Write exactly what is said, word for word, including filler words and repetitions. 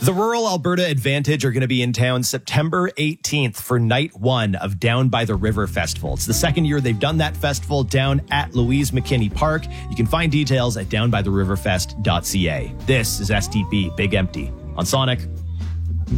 The Rural Alberta Advantage are going to be in town September eighteenth for night one of Down by the River Festival. It's the second year they've done that festival down at Louise McKinney Park. You can find details at down by the river fest dot c a. This is S T P Big Empty on Sonic